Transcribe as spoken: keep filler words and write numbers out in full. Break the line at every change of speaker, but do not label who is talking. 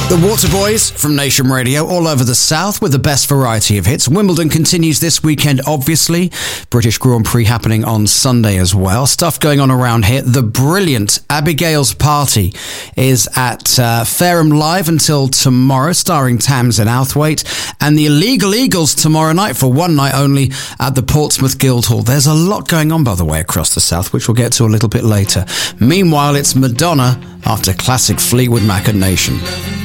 The Waterboys from Nation Radio, all over the South with the best variety of hits. Wimbledon continues this weekend, obviously. British Grand Prix happening on Sunday as well. Stuff going on around here. The brilliant Abigail's Party is at uh, Fareham Live until tomorrow, starring Tamsin Outhwaite. And the Illegal Eagles tomorrow night for one night only at the Portsmouth Guildhall. There's a lot going on, by the way, across the South, which we'll get to a little bit later. Meanwhile, it's Madonna after classic Fleetwood Mac and Nation.